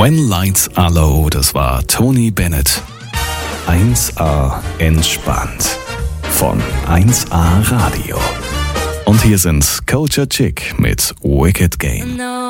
When Lights Are Low, das war Tony Bennett. 1A entspannt von 1A Radio. Und hier sind Culture Chick mit Wicked Game.